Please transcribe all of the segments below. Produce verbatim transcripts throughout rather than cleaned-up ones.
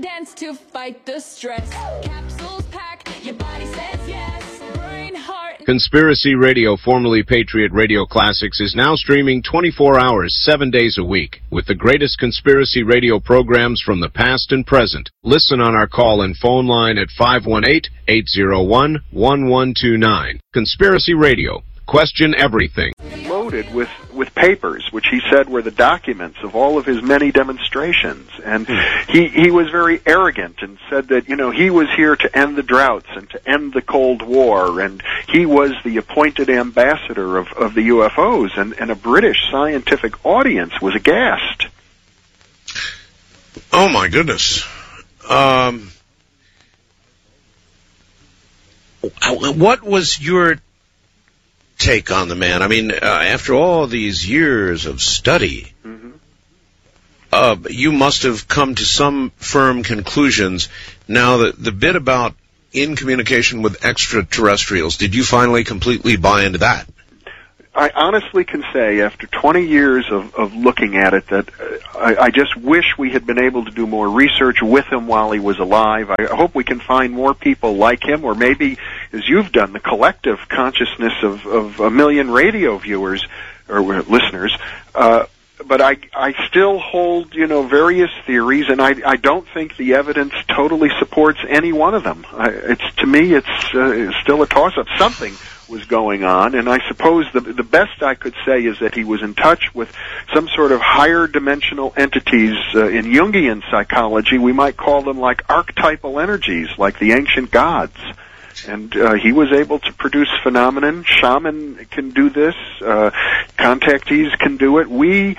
dance to fight the stress. Capsules pack, your body says yes. Brain, heart. Conspiracy Radio, formerly Patriot Radio Classics, is now streaming twenty-four hours, seven days a week, with the greatest conspiracy radio programs from the past and present. Listen on our call and phone line at five one eight, eight zero one, one one two nine. Conspiracy Radio. Question everything. Loaded with, with papers, which he said were the documents of all of his many demonstrations. And he, he was very arrogant and said that, you know, he was here to end the droughts and to end the Cold War, and he was the appointed ambassador of, of the U F Os, and, and a British scientific audience was aghast. Oh, my goodness. Um, what was your take on the man? I mean, uh, after all these years of study, mm-hmm. uh, you must have come to some firm conclusions. Now, the, the bit about in communication with extraterrestrials, did you finally completely buy into that? I honestly can say, after twenty years of, of looking at it, that uh, I, I just wish we had been able to do more research with him while he was alive. I hope we can find more people like him, or maybe, as you've done, the collective consciousness of, of a million radio viewers or listeners. Uh, but I, I still hold, you know, various theories, and I, I don't think the evidence totally supports any one of them. I, it's to me, it's, uh, it's still a toss-up. Something was going on, and I suppose the the best I could say is that he was in touch with some sort of higher dimensional entities. Uh, in Jungian psychology, we might call them like archetypal energies, like the ancient gods. And uh, he was able to produce phenomenon. Shaman can do this. Uh, contactees can do it. We,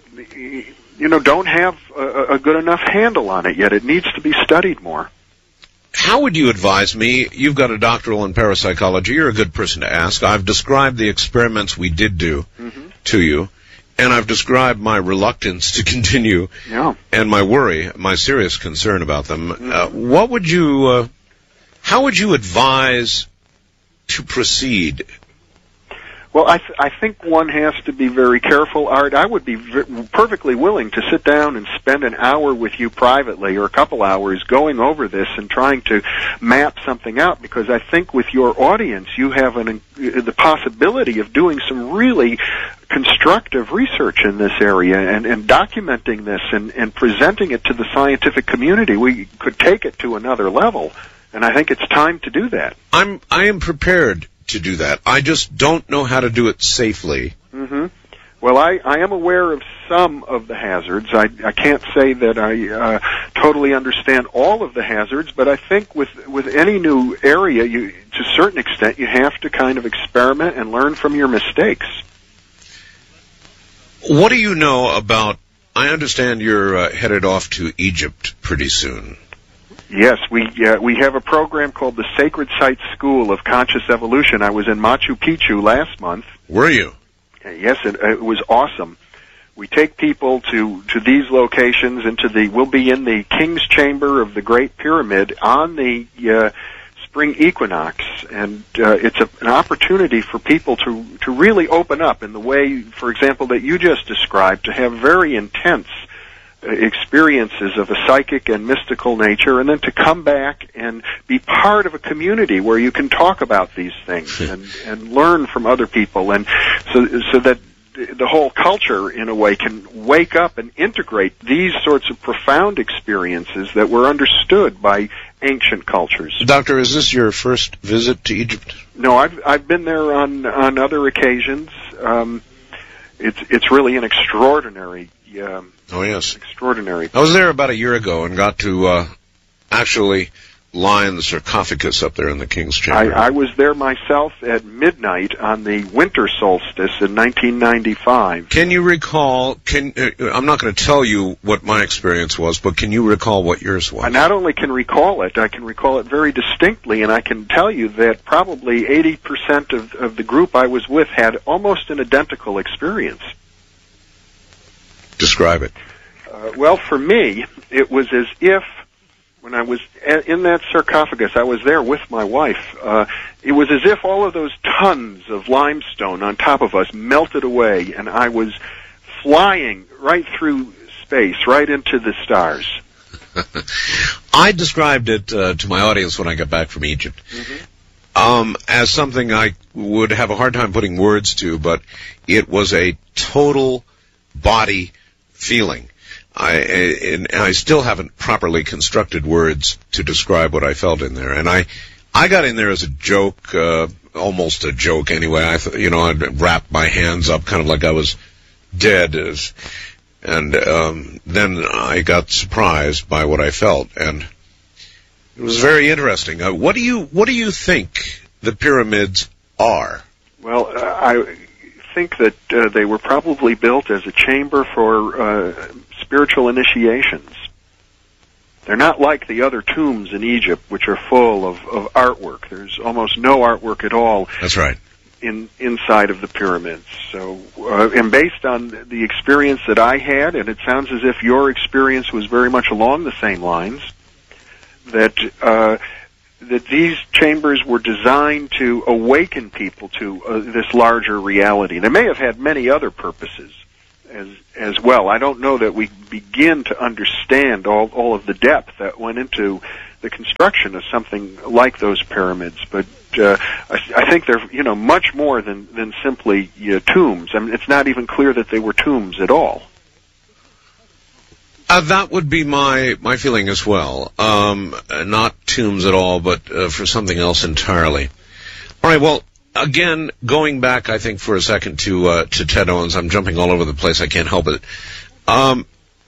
you know, don't have a, a good enough handle on it yet. It needs to be studied more. How would you advise me? You've got a doctoral in parapsychology. You're a good person to ask. I've described the experiments we did do mm-hmm. to you, and I've described my reluctance to continue yeah. and my worry, my serious concern about them. Mm-hmm. Uh, what would you, uh, how would you advise to proceed? Well, I, th- I think one has to be very careful, Art. I would be v- perfectly willing to sit down and spend an hour with you privately, or a couple hours, going over this and trying to map something out, because I think with your audience you have an, the possibility of doing some really constructive research in this area and, and documenting this and, and presenting it to the scientific community. We could take it to another level, and I think it's time to do that. I'm I am prepared to do that. I just don't know how to do it safely. Mm-hmm. Well, I, I am aware of some of the hazards. I, I can't say that I uh, totally understand all of the hazards, but I think with with any new area, you, to a certain extent, you have to kind of experiment and learn from your mistakes. What do you know about, I understand you're uh, headed off to Egypt pretty soon. Yes, we uh, we have a program called the Sacred Site School of Conscious Evolution. I was in Machu Picchu last month. Were you? Uh, yes, it, it was awesome. We take people to, to these locations, into the, we'll be in the King's Chamber of the Great Pyramid on the uh, spring equinox, and uh, it's a, an opportunity for people to, to really open up in the way, for example, that you just described, to have very intense experiences of a psychic and mystical nature, and then to come back and be part of a community where you can talk about these things and, and learn from other people, and so so that the whole culture, in a way, can wake up and integrate these sorts of profound experiences that were understood by ancient cultures. Doctor, is this your first visit to Egypt? No, I've I've been there on on other occasions. Um, it's it's really an extraordinary. Um, oh yes, extraordinary. I was there about a year ago and got to uh, actually lie in the sarcophagus up there in the King's Chamber. I, I was there myself at midnight on the winter solstice in nineteen ninety-five. Can you recall? Can uh, I'm not going to tell you what my experience was, but can you recall what yours was? I not only can recall it, I can recall it very distinctly, and I can tell you that probably eighty percent of, of the group I was with had almost an identical experience. Describe it. Uh, well, for me, it was as if, when I was in that sarcophagus, I was there with my wife. Uh, it was as if all of those tons of limestone on top of us melted away, and I was flying right through space, right into the stars. I described it uh, to my audience when I got back from Egypt mm-hmm. um, as something I would have a hard time putting words to, but it was a total body feeling. I, and I still haven't properly constructed words to describe what I felt in there. And I, I got in there as a joke, uh, almost a joke anyway. I, th- you know, I'd wrap my hands up kind of like I was dead. As, and um, then I got surprised by what I felt, and it was very interesting. Uh, what do you, what do you think the pyramids are? Well, uh, I think that uh, they were probably built as a chamber for uh, spiritual initiations. They're not like the other tombs in Egypt, which are full of, of artwork. There's almost no artwork at all. That's right. In inside of the pyramids. So, uh, and based on the experience that I had, and it sounds as if your experience was very much along the same lines, that uh, that these chambers were designed to awaken people to uh, this larger reality. They may have had many other purposes as as well. I don't know that we begin to understand all all of the depth that went into the construction of something like those pyramids, but uh, I, I think they're, you know, much more than than simply uh, tombs. I mean, it's not even clear that they were tombs at all. Uh, that would be my, my feeling as well. Um, not tombs at all, but uh, for something else entirely. All right, well, again, going back, I think, for a second to uh, to Ted Owens. I'm jumping all over the place. I can't help it. Um,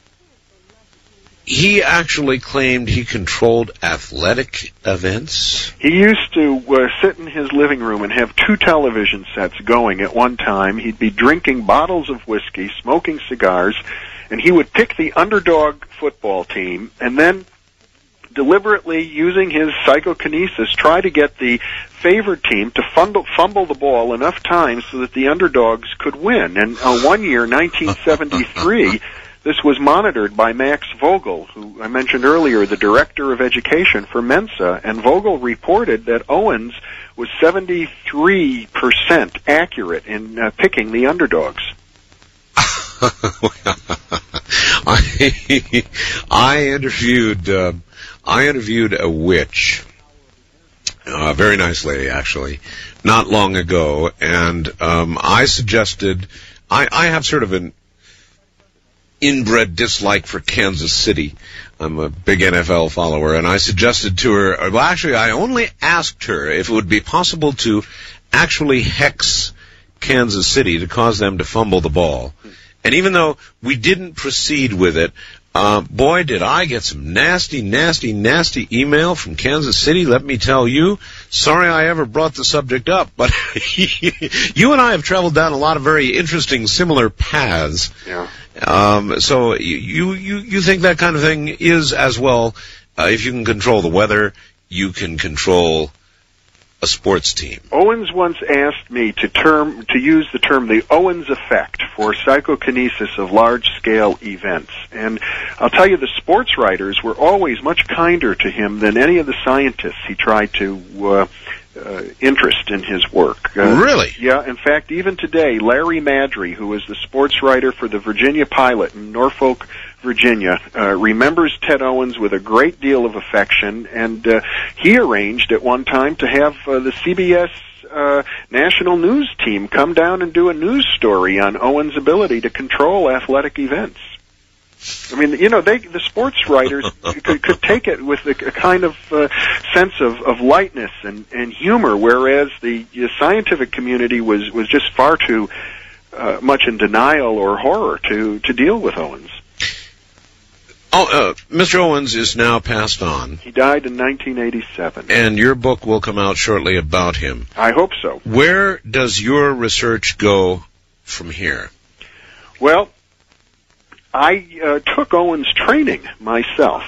he actually claimed he controlled athletic events. He used to uh, sit in his living room and have two television sets going at one time. He'd be drinking bottles of whiskey, smoking cigars, and he would pick the underdog football team and then deliberately, using his psychokinesis, try to get the favored team to fumble, fumble the ball enough times so that the underdogs could win. And uh, one year, nineteen seventy-three, this was monitored by Max Vogel, who I mentioned earlier, the director of education for Mensa, and Vogel reported that Owens was seventy-three percent accurate in uh, picking the underdogs. I, I interviewed uh, I interviewed a witch, a very nice lady actually, not long ago, and um, I suggested I, I have sort of an inbred dislike for Kansas City. I'm a big N F L follower, and I suggested to her, well, actually, I only asked her if it would be possible to actually hex Kansas City to cause them to fumble the ball. And even though we didn't proceed with it, uh, boy, did I get some nasty, nasty, nasty email from Kansas City, let me tell you. Sorry I ever brought the subject up, but you and I have traveled down a lot of very interesting, similar paths. Yeah. Um, so you, you, you think that kind of thing is as well, uh, if you can control the weather, you can control a sports team. Owens once asked me to term to use the term the Owens effect for psychokinesis of large-scale events. And I'll tell you, the sports writers were always much kinder to him than any of the scientists he tried to uh, uh, interest in his work. Uh, really? Yeah. In fact, even today, Larry Madry, who was the sports writer for the Virginia Pilot in Norfolk, Virginia, uh, remembers Ted Owens with a great deal of affection, and uh, he arranged at one time to have uh, the C B S uh, national news team come down and do a news story on Owens' ability to control athletic events. I mean, you know, they the sports writers could, could take it with a, a kind of uh, sense of, of lightness and, and humor, whereas the, the scientific community was, was just far too uh, much in denial or horror to, to deal with Owens. Oh, uh, Mister Owens is now passed on. He died in nineteen eighty-seven. And your book will come out shortly about him. I hope so. Where does your research go from here? Well, I uh, took Owens' training myself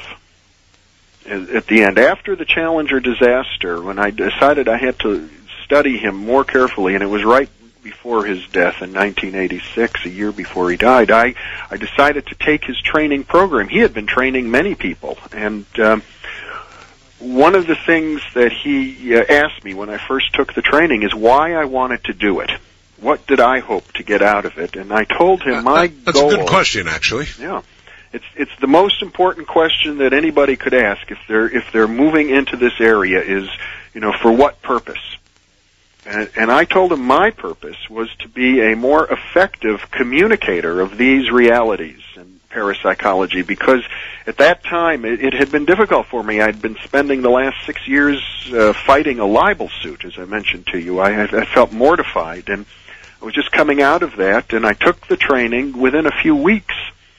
at the end. After the Challenger disaster, when I decided I had to study him more carefully, and it was right before his death in nineteen eighty-six, a year before he died, I, I decided to take his training program. He had been training many people, and um, one of the things that he uh, asked me when I first took the training is why I wanted to do it. What did I hope to get out of it? And I told him my That's goal... That's a good question, actually. Yeah. It's it's the most important question that anybody could ask if they're if they're moving into this area is, you know, for what purpose? And, and I told him my purpose was to be a more effective communicator of these realities in parapsychology, because at that time it, it had been difficult for me. I'd been spending the last six years uh, fighting a libel suit, as I mentioned to you. I, I felt mortified, and I was just coming out of that, and I took the training. Within a few weeks,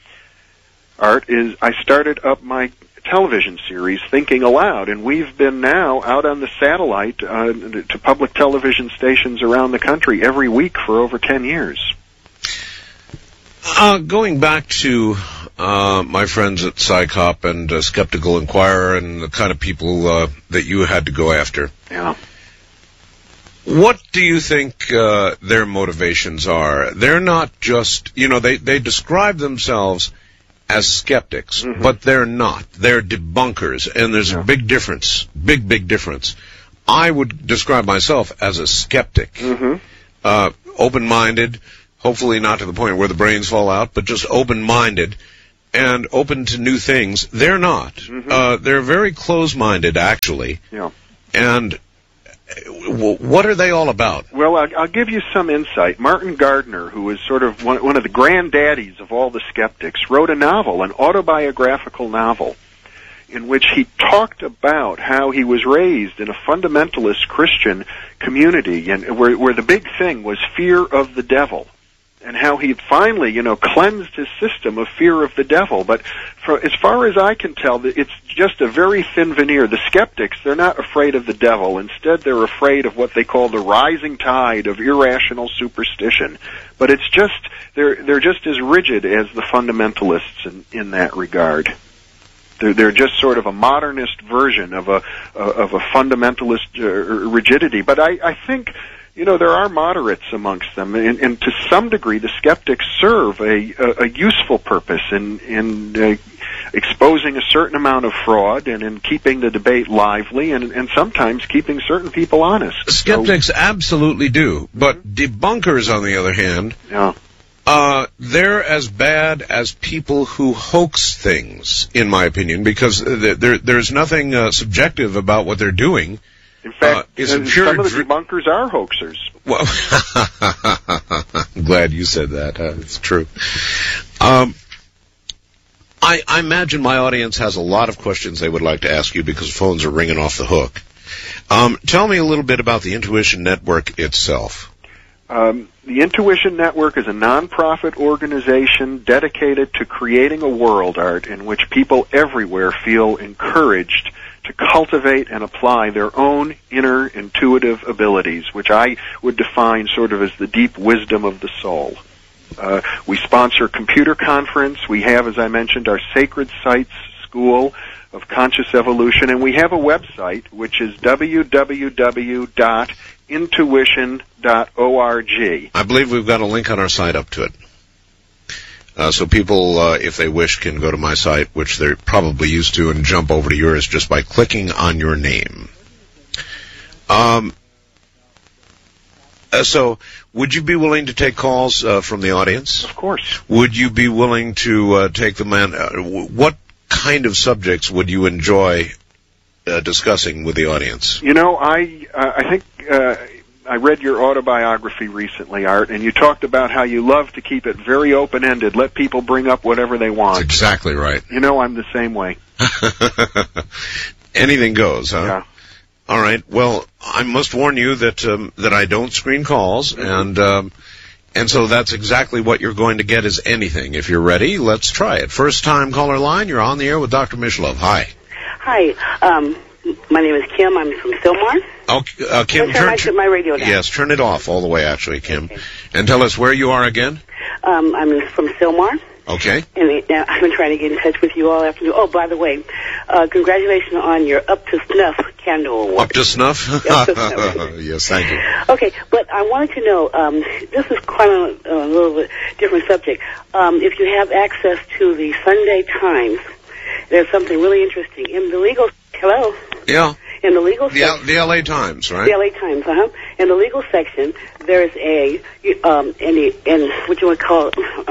Art, is I started up my television series, Thinking Aloud, and we've been now out on the satellite uh, to public television stations around the country every week for over ten years. Uh, going back to uh, my friends at PsyCop and uh, Skeptical Inquirer and the kind of people uh, that you had to go after. Yeah. What do you think uh, their motivations are? They're not just, you know, they, they describe themselves as skeptics, mm-hmm. but they're not. They're debunkers, and there's yeah. a big difference, big, big difference. I would describe myself as a skeptic, mm-hmm. uh, open-minded, hopefully not to the point where the brains fall out, but just open-minded and open to new things. They're not. Mm-hmm. Uh, they're very close-minded, actually. Yeah. And what are they all about? Well, I'll, I'll give you some insight. Martin Gardner, who is sort of one, one of the granddaddies of all the skeptics, wrote a novel, an autobiographical novel, in which he talked about how he was raised in a fundamentalist Christian community, and where, where the big thing was fear of the devil, and how he finally, you know, cleansed his system of fear of the devil. But for, as far as I can tell, it's just a very thin veneer. The skeptics, they're not afraid of the devil. Instead, they're afraid of what they call the rising tide of irrational superstition. But it's just, they're, they're just as rigid as the fundamentalists in, in that regard. They're, they're just sort of a modernist version of a, of a fundamentalist uh, rigidity. But I, I think, you know, there are moderates amongst them, and, and to some degree, the skeptics serve a, a, a useful purpose in, in uh, exposing a certain amount of fraud and in keeping the debate lively and, and sometimes keeping certain people honest. Skeptics so, absolutely do, but debunkers, on the other hand, yeah. uh, they're as bad as people who hoax things, in my opinion, because there, there's nothing uh, subjective about what they're doing. In fact, uh, it's a pure some of the debunkers are hoaxers. Well, I'm glad you said that. Uh, it's true. Um, I, I imagine my audience has a lot of questions they would like to ask you because phones are ringing off the hook. Um, tell me a little bit about the Intuition Network itself. Um, the Intuition Network is a nonprofit organization dedicated to creating a world, Art, in which people everywhere feel encouraged to cultivate and apply their own inner intuitive abilities, which I would define sort of as the deep wisdom of the soul. Uh, we sponsor Computer Conference. We have, as I mentioned, our Sacred Sites School of Conscious Evolution, and we have a website, which is w w w dot intuition dot org. I believe we've got a link on our site up to it. Uh, so people, uh, if they wish, can go to my site, which they're probably used to, and jump over to yours just by clicking on your name. Um, uh, so, would you be willing to take calls uh, from the audience? Of course. Would you be willing to uh, take them in? Uh, what kind of subjects would you enjoy uh, discussing with the audience? You know, I uh, I think uh, I read your autobiography recently, Art, and you talked about how you love to keep it very open-ended, let people bring up whatever they want. That's exactly right. You know, I'm the same way. Anything goes, huh? Yeah. All right. Well, I must warn you that um, that I don't screen calls, mm-hmm. and um, and so that's exactly what you're going to get is anything. If you're ready, let's try it. First time caller line, you're on the air with Doctor Mishlove. Hi. Hi. Um, my name is Kim. I'm from Sylmar. Oh, uh, Kim, turn, turn my, my radio down. Yes, turn it off all the way, actually, Kim. Okay. And tell us where you are again. Um, I'm from Sylmar. Okay. And uh, I've been trying to get in touch with you all afternoon. Oh, by the way, uh, congratulations on your Up to Snuff Candle Award. Up to Snuff? Up to Snuff. Yes, thank you. Okay, but I wanted to know, um, this is quite a, a little bit different subject. Um, if you have access to the Sunday Times, there's something really interesting. In the legal... Hello? Yeah. In the legal the, section... The L A Times, right? The L A Times, uh-huh. In the legal section, there's a, um, in, the, in what you would call, um,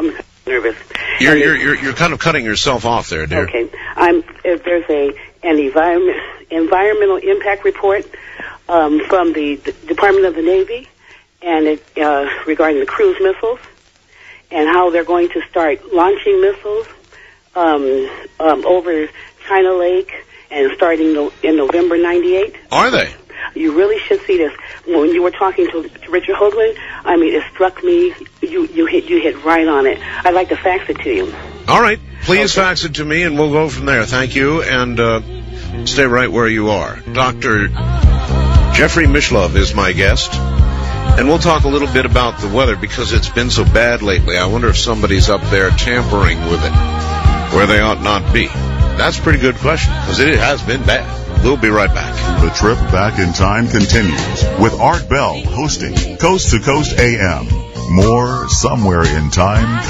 nervous. You're, you're, you're, you're kind of cutting yourself off there, dear. Okay. I'm, if there's a, an environment, environmental impact report um, from the, the Department of the Navy and it, uh, regarding the cruise missiles and how they're going to start launching missiles um, um, over China Lake and starting no, in November ninety-eight. Are they? You really should see this. When you were talking to, to Richard Hoagland, I mean, it struck me. You you hit you hit right on it. I'd like to fax it to you. All right. Please Okay. fax it to me, and we'll go from there. Thank you, and uh, stay right where you are. Doctor Jeffrey Mishlove is my guest, and we'll talk a little bit about the weather because it's been so bad lately. I wonder if somebody's up there tampering with it where they ought not be. That's a pretty good question because it has been bad. We'll be right back. The trip back in time continues with Art Bell hosting Coast to Coast A M. More somewhere in time.